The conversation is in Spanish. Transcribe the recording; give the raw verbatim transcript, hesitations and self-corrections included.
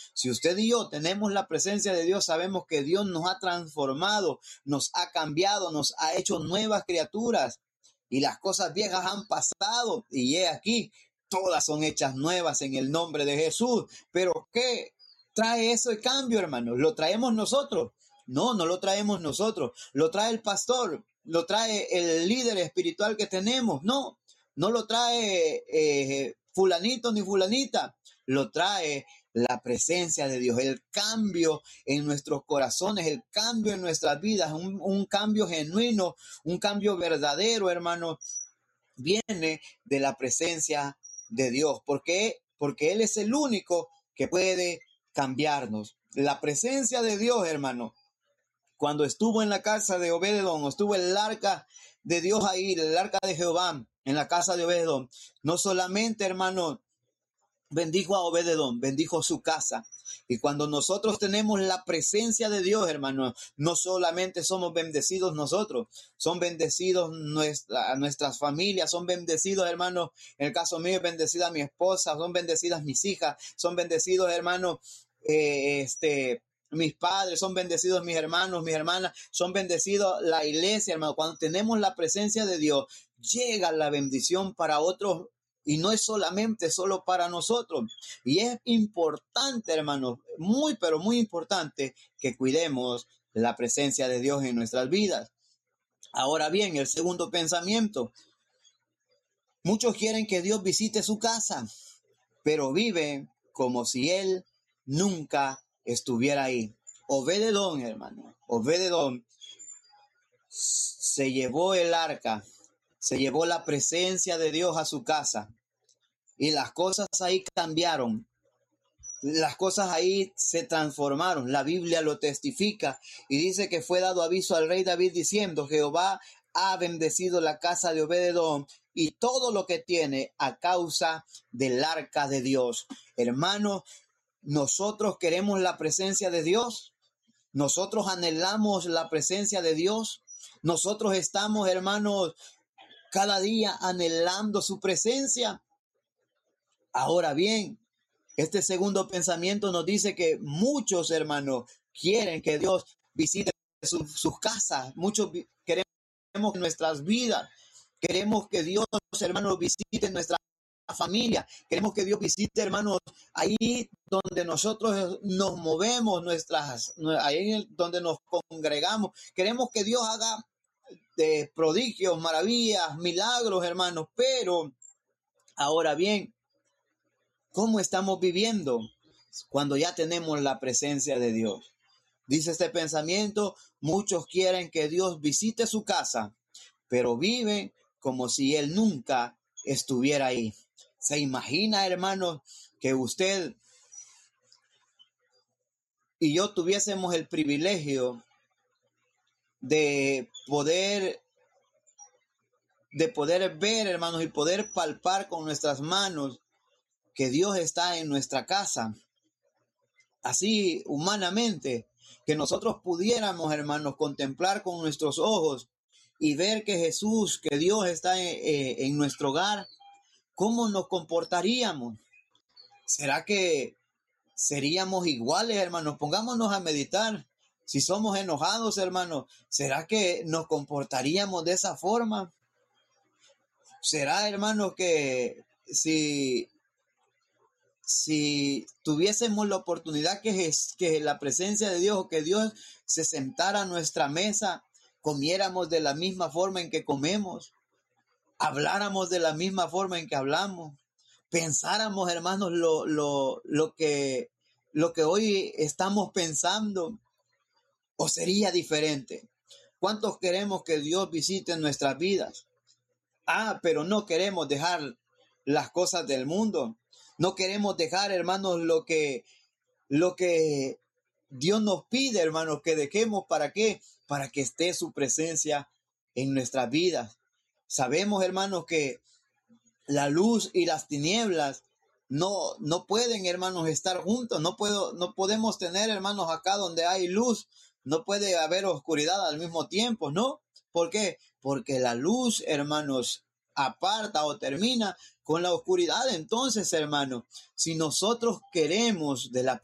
Si usted y yo tenemos la presencia de Dios, sabemos que Dios nos ha transformado, nos ha cambiado, nos ha hecho nuevas criaturas y las cosas viejas han pasado y he aquí, todas son hechas nuevas en el nombre de Jesús. Pero ¿qué trae eso de cambio, hermano? ¿Lo traemos nosotros? No, no lo traemos nosotros. Lo trae el pastor, lo trae el líder espiritual que tenemos. No, no lo trae eh, fulanito ni fulanita. Lo trae la presencia de Dios, el cambio en nuestros corazones, el cambio en nuestras vidas, un, un cambio genuino, un cambio verdadero, hermano, viene de la presencia de Dios. ¿Por qué? Porque Él es el único que puede cambiarnos. La presencia de Dios, hermano, cuando estuvo en la casa de Obed-edom, estuvo el arca de Dios ahí, el arca de Jehová en la casa de Obed-edom, no solamente, hermano, bendijo a Obed-edom, bendijo su casa. Y cuando nosotros tenemos la presencia de Dios, hermano, no solamente somos bendecidos nosotros, son bendecidos nuestra, nuestras familias, son bendecidos, hermano, en el caso mío es bendecida mi esposa, son bendecidas mis hijas, son bendecidos, hermano, eh, este, mis padres, son bendecidos mis hermanos, mis hermanas, son bendecidos la iglesia, hermano. Cuando tenemos la presencia de Dios, llega la bendición para otros. Y no es solamente solo para nosotros. Y es importante, hermanos, muy, pero muy importante que cuidemos la presencia de Dios en nuestras vidas. Ahora bien, el segundo pensamiento. Muchos quieren que Dios visite su casa, pero viven como si Él nunca estuviera ahí. Obed-edom, hermano. Obed-edom se llevó el arca, se llevó la presencia de Dios a su casa. Y las cosas ahí cambiaron. Las cosas ahí se transformaron. La Biblia lo testifica y dice que fue dado aviso al rey David diciendo: Jehová ha bendecido la casa de Obed-edom y todo lo que tiene a causa del arca de Dios. Hermanos, nosotros queremos la presencia de Dios. Nosotros anhelamos la presencia de Dios. Nosotros estamos, hermanos, cada día anhelando su presencia. Ahora bien, este segundo pensamiento nos dice que muchos, hermanos, quieren que Dios visite su, sus casas. Muchos queremos nuestras vidas. Queremos que Dios, hermanos, visite nuestra familia. Queremos que Dios visite, hermanos, ahí donde nosotros nos movemos, nuestras, ahí donde nos congregamos. Queremos que Dios haga de prodigios, maravillas, milagros, hermanos. Pero, ahora bien, ¿cómo estamos viviendo cuando ya tenemos la presencia de Dios? Dice este pensamiento: muchos quieren que Dios visite su casa, pero viven como si Él nunca estuviera ahí. ¿Se imagina, hermanos, que usted y yo tuviésemos el privilegio de poder, de poder ver, hermanos, y poder palpar con nuestras manos que Dios está en nuestra casa? Así humanamente, que nosotros pudiéramos, hermanos, contemplar con nuestros ojos y ver que Jesús, que Dios está en, eh, en nuestro hogar. ¿Cómo nos comportaríamos? ¿Será que seríamos iguales, hermanos? Pongámonos a meditar. Si somos enojados, hermanos, ¿será que nos comportaríamos de esa forma? ¿Será, hermanos, que si... Si tuviésemos la oportunidad que, es, que la presencia de Dios o que Dios se sentara a nuestra mesa, comiéramos de la misma forma en que comemos, habláramos de la misma forma en que hablamos, pensáramos, hermanos, lo, lo, lo, que, lo que hoy estamos pensando, o sería diferente? ¿Cuántos queremos que Dios visite nuestras vidas? Ah, pero no queremos dejar las cosas del mundo. No queremos dejar, hermanos, lo que, lo que Dios nos pide, hermanos, que dejemos. ¿Para qué? Para que esté su presencia en nuestras vidas. Sabemos, hermanos, que la luz y las tinieblas no, no pueden, hermanos, estar juntos. No puedo, no podemos tener, hermanos, acá donde hay luz. No puede haber oscuridad al mismo tiempo, ¿no? ¿Por qué? Porque la luz, hermanos, aparta o termina con la oscuridad. Entonces, hermano, si nosotros queremos de la